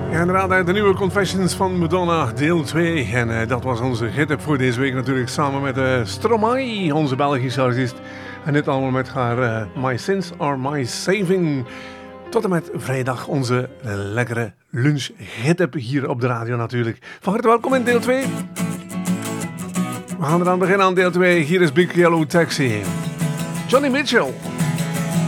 Ja, inderdaad, de nieuwe Confessions van Madonna, deel 2. En dat was onze hit-up voor deze week natuurlijk, samen met Stromae, onze Belgische artiest. En dit allemaal met haar My Sins Are My Saving. Tot en met vrijdag onze lekkere lunch hit-up hier op de radio natuurlijk. Van harte welkom in deel 2. We gaan eraan beginnen aan deel 2. Hier is Big Yellow Taxi. Johnny Mitchell.